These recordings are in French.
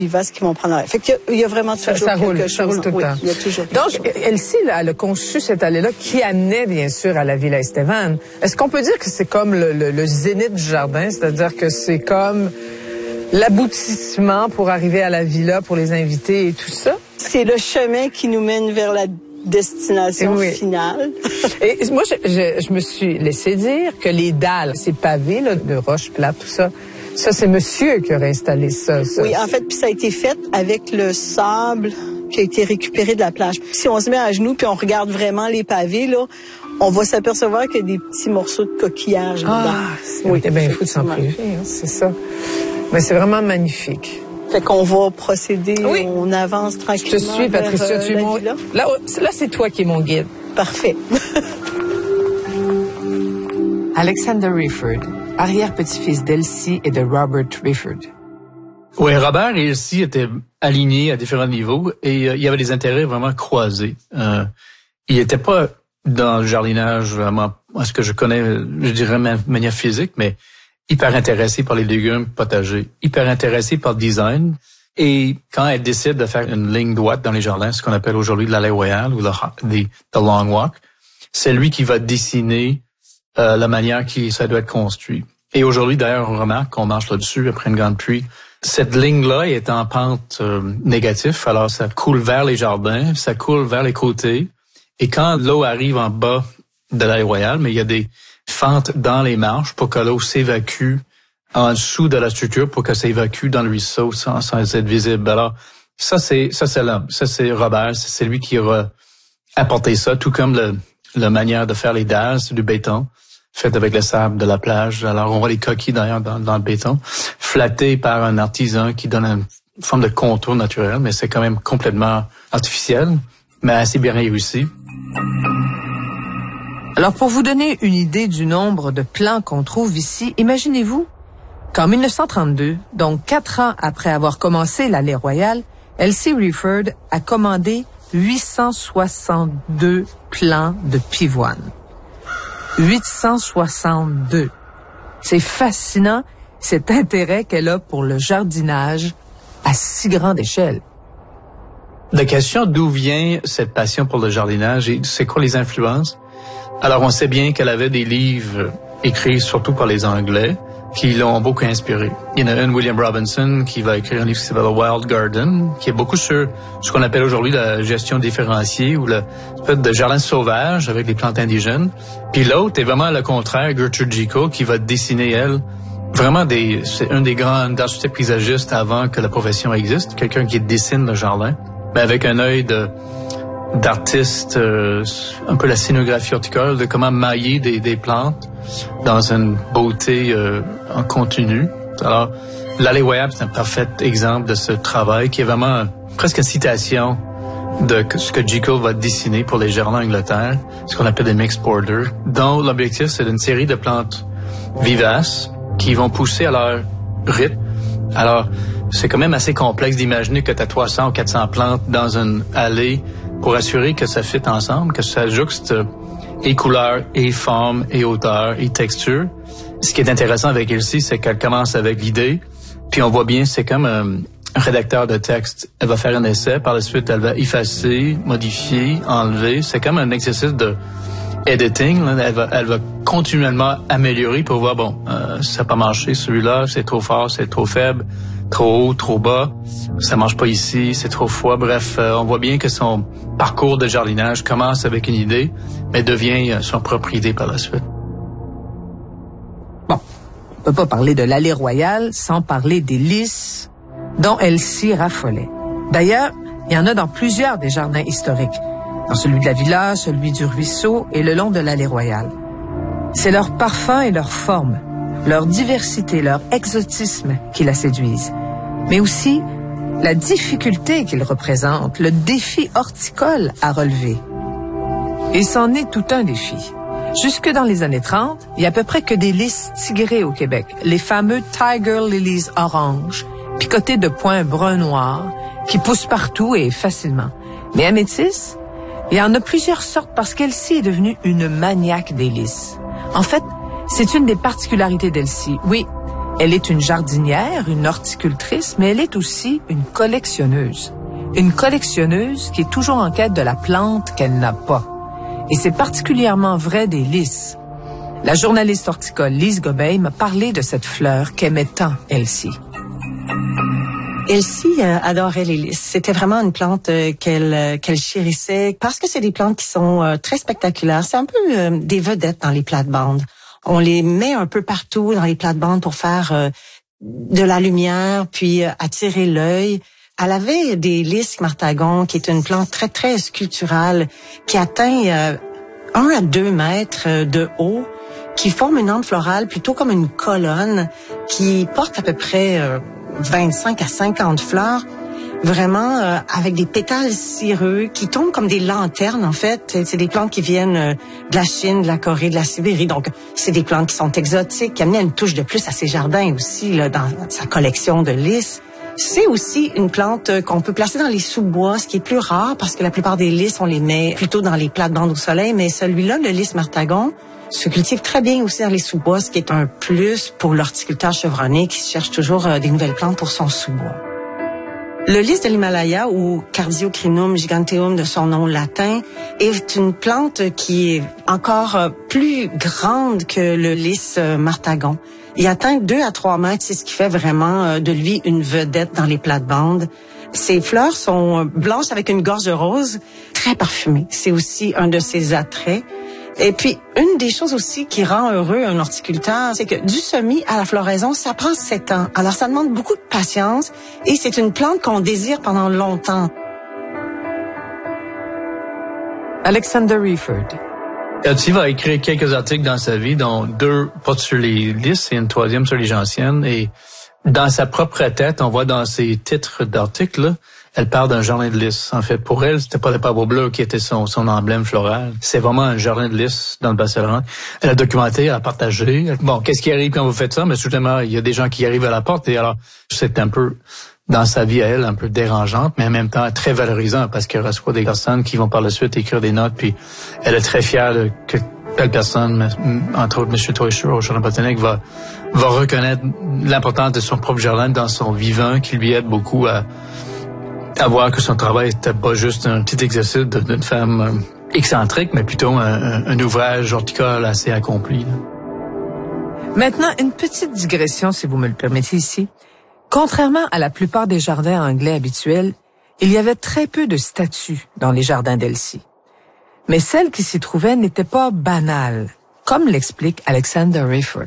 vivaces qui vont prendre l'arrêt. Fait qu'il y a vraiment toujours quelque chose. Ça roule tout le temps. Il y a toujours Donc, Elsie, elle a conçu cette allée-là qui amenait, bien sûr, à la Villa Estevan. Est-ce qu'on peut dire que c'est comme le zénith du jardin? C'est-à-dire que c'est comme l'aboutissement pour arriver à la villa, pour les invités et tout ça? C'est le chemin qui nous mène vers la destination finale. Et moi, je me suis laissé dire que les dalles, ces pavés là, de roches plates, tout ça, c'est monsieur qui aurait installé ça. Oui, en fait, puis ça a été fait avec le sable qui a été récupéré de la plage. Si on se met à genoux puis on regarde vraiment les pavés, là, on va s'apercevoir qu'il y a des petits morceaux de coquillage dedans. C'est bien fou de s'en priver, hein, c'est ça. Mais c'est vraiment magnifique. Fait qu'on va procéder, on avance tranquillement. Je te suis, Patricia, tu es mon... Là, c'est toi qui es mon guide. Parfait. Alexander Rifford, arrière-petit-fils d'Elsie et de Robert Rifford. Oui, Robert et Elsie étaient alignés à différents niveaux et il y avait des intérêts vraiment croisés. Ils n'étaient pas dans le jardinage vraiment, à ce que je connais, je dirais de manière physique, mais hyper intéressés par les légumes potagers, hyper intéressés par le design. Et quand elle décide de faire une ligne droite dans les jardins, ce qu'on appelle aujourd'hui l'allée royale ou the long walk, c'est lui qui va dessiner la manière qui ça doit être construit. Et aujourd'hui, d'ailleurs, on remarque qu'on marche là-dessus après une grande pluie. Cette ligne-là est en pente négative, alors ça coule vers les jardins, ça coule vers les côtés. Et quand l'eau arrive en bas de l'allée royale, mais il y a des fentes dans les marches pour que l'eau s'évacue en dessous de la structure pour que ça évacue dans le ruisseau sans être visible. Alors, ça c'est l'homme. Ça, c'est Robert. C'est lui qui aura apporté ça, tout comme la manière de faire les dalles, c'est du béton, fait avec le sable de la plage. Alors, on voit les coquilles d'ailleurs dans le béton, flatté par un artisan qui donne une forme de contour naturel, mais c'est quand même complètement artificiel, mais assez bien réussi. Alors, pour vous donner une idée du nombre de plants qu'on trouve ici, imaginez-vous qu'en 1932, donc 4 ans après avoir commencé l'allée royale, Elsie Rifford a commandé 862 plants de pivoine. 862. C'est fascinant, cet intérêt qu'elle a pour le jardinage à si grande échelle. La question d'où vient cette passion pour le jardinage et c'est quoi les influences? Alors, on sait bien qu'elle avait des livres écrits surtout par les Anglais qui l'ont beaucoup inspiré. Il y en a un, William Robinson, qui va écrire un livre qui s'appelle The Wild Garden, qui est beaucoup sur ce qu'on appelle aujourd'hui la gestion différenciée ou le de jardin sauvage avec des plantes indigènes. Puis l'autre est vraiment le contraire, Gertrude Jekyll, qui va dessiner, elle, vraiment c'est un des grands architectes paysagistes avant que la profession existe, quelqu'un qui dessine le jardin, mais avec un œil d'artiste, un peu la scénographie horticole, de comment mailler des plantes dans une beauté en continu. Alors, l'allée royale, c'est un parfait exemple de ce travail qui est vraiment presque une citation de ce que Jekyll va dessiner pour les jardins d'Angleterre, ce qu'on appelle des mixed borders, dont l'objectif, c'est une série de plantes vivaces qui vont pousser à leur rythme. Alors, c'est quand même assez complexe d'imaginer que tu as 300 ou 400 plantes dans une allée pour assurer que ça fit ensemble, que ça jouxte et couleurs, et formes, et hauteurs, et textures. Ce qui est intéressant avec Elsie, c'est qu'elle commence avec l'idée, puis on voit bien, c'est comme un rédacteur de texte. Elle va faire un essai, par la suite, elle va effacer, modifier, enlever. C'est comme un exercice de editing. Là. Elle va continuellement améliorer pour voir, ça n'a pas marché, celui-là, c'est trop fort, c'est trop faible, trop haut, trop bas, ça marche pas ici, c'est trop froid. Bref, on voit bien que son parcours de jardinage commence avec une idée, mais devient son propre idée par la suite. Bon, on peut pas parler de l'allée royale sans parler des lys dont Elsie raffolait. D'ailleurs, il y en a dans plusieurs des jardins historiques, dans celui de la villa, celui du ruisseau et le long de l'allée royale. C'est leur parfum et leur forme, leur diversité, leur exotisme qui la séduisent, mais aussi la difficulté qu'ils représentent, le défi horticole à relever. Et c'en est tout un défi. Jusque dans les années 30, il y a à peu près que des lys tigrés au Québec, les fameux Tiger Lilies orange, picotés de points brun-noir, qui poussent partout et facilement. Mais à Métis, il y en a plusieurs sortes parce qu'Elsie est devenue une maniaque des lys. En fait, c'est une des particularités d'Elsie. Oui, Elle est une jardinière, une horticultrice, mais elle est aussi une collectionneuse. Une collectionneuse qui est toujours en quête de la plante qu'elle n'a pas. Et c'est particulièrement vrai des lys. La journaliste horticole Lise Gobeil m'a parlé de cette fleur qu'aimait tant Elsie. Elsie adorait les lys. C'était vraiment une plante qu'elle chérissait parce que c'est des plantes qui sont très spectaculaires. C'est un peu des vedettes dans les plates-bandes. On les met un peu partout dans les plates-bandes pour faire de la lumière, puis attirer l'œil. Elle avait des lys martagon, qui est une plante très, très sculpturale, qui atteint 1 à 2 mètres de haut, qui forme une ante florale plutôt comme une colonne, qui porte à peu près 25 à 50 fleurs, vraiment avec des pétales cireux qui tombent comme des lanternes en fait. C'est des plantes qui viennent de la Chine, de la Corée, de la Sibérie. Donc c'est des plantes qui sont exotiques, qui amenaient une touche de plus à ses jardins aussi là, dans sa collection de lys. C'est aussi une plante qu'on peut placer dans les sous-bois, ce qui est plus rare parce que la plupart des lys, on les met plutôt dans les plates-bandes au soleil, mais celui-là, le lys martagon, se cultive très bien aussi dans les sous-bois, ce qui est un plus pour l'horticulteur chevronné qui cherche toujours des nouvelles plantes pour son sous-bois. Le lys de l'Himalaya, ou Cardiocrinum giganteum de son nom latin, est une plante qui est encore plus grande que le lys martagon. Il atteint 2 à 3 mètres, c'est ce qui fait vraiment de lui une vedette dans les plates-bandes. Ses fleurs sont blanches avec une gorge rose, très parfumée. C'est aussi un de ses attraits. Et puis, une des choses aussi qui rend heureux un horticulteur, c'est que du semis à la floraison, ça prend 7 ans. Alors, ça demande beaucoup de patience et c'est une plante qu'on désire pendant longtemps. Alexander Rieford. Elsie va écrire quelques articles dans sa vie, dont 2 portent sur les lys et une 3e sur les gentiennes. Et dans sa propre tête, on voit dans ses titres d'articles, elle parle d'un jardin de lys. En fait, pour elle, c'était pas le pavot bleu qui était son emblème floral. C'est vraiment un jardin de lys dans le Bas-Saint-Laurent. Elle a documenté, elle a partagé. Bon, qu'est-ce qui arrive quand vous faites ça? Mais justement, il y a des gens qui arrivent à la porte et alors, c'est un peu, dans sa vie à elle, un peu dérangeante, mais en même temps très valorisant parce qu'elle reçoit des personnes qui vont par la suite écrire des notes, puis elle est très fière que telle personne, entre autres M. Teuscher au Jardin botanique, va reconnaître l'importance de son propre jardin dans son vivant, qui lui aide beaucoup à voir que son travail n'était pas juste un petit exercice d'une femme excentrique, mais plutôt un ouvrage horticole assez accompli. Là. Maintenant, une petite digression, si vous me le permettez ici. Contrairement à la plupart des jardins anglais habituels, il y avait très peu de statues dans les jardins d'Elsie. Mais celles qui s'y trouvaient n'étaient pas banales, comme l'explique Alexander Rieford.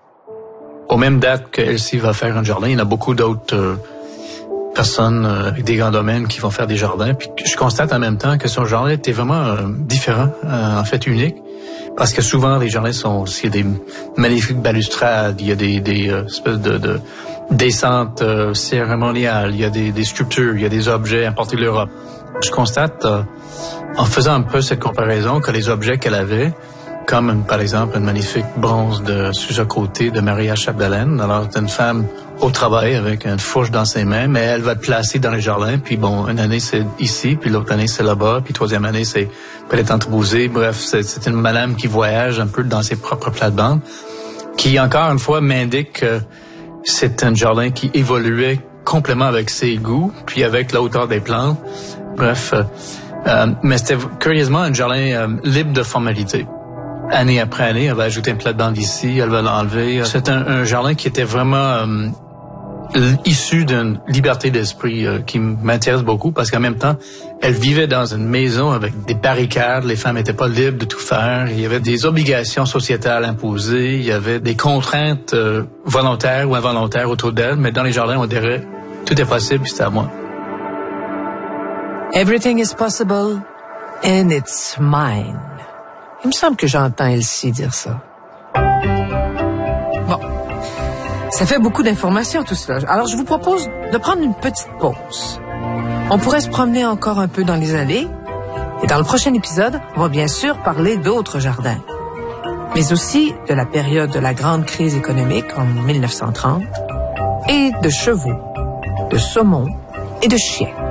Aux mêmes dates que Elsie va faire un jardin, il y en a beaucoup d'autres personnes avec des grands domaines qui vont faire des jardins. Puis je constate en même temps que son jardin était vraiment différent, en fait unique, parce que souvent les jardins il y a des magnifiques balustrades, il y a des espèces de descentes cérémoniales, il y a des sculptures, il y a des objets importés de l'Europe. Je constate, en faisant un peu cette comparaison, que les objets qu'elle avait, comme par exemple une magnifique bronze de Susa Côté de Maria Chapdelaine. Alors, c'est une femme au travail avec une fourche dans ses mains, mais elle va être placée dans les jardins. Puis bon, une année c'est ici, puis l'autre année c'est là-bas, puis 3e année c'est peut-être entreposée. Bref, c'est une madame qui voyage un peu dans ses propres plates-bandes, qui encore une fois m'indique que c'est un jardin qui évoluait complètement avec ses goûts, puis avec la hauteur des plantes. Bref, mais c'était curieusement un jardin libre de formalité. Année après année, elle va ajouter une plate-bande ici, elle va l'enlever. C'est un jardin qui était vraiment issu d'une liberté d'esprit qui m'intéresse beaucoup parce qu'en même temps, elle vivait dans une maison avec des barricades, les femmes n'étaient pas libres de tout faire, il y avait des obligations sociétales imposées, il y avait des contraintes volontaires ou involontaires autour d'elle, mais dans les jardins, on dirait tout est possible, c'est à moi. Everything is possible and it's mine. Il me semble que j'entends Elsie dire ça. Bon, ça fait beaucoup d'informations tout cela. Alors je vous propose de prendre une petite pause. On pourrait se promener encore un peu dans les allées. Et dans le prochain épisode, on va bien sûr parler d'autres jardins. Mais aussi de la période de la grande crise économique en 1930 et de chevaux, de saumons et de chiens.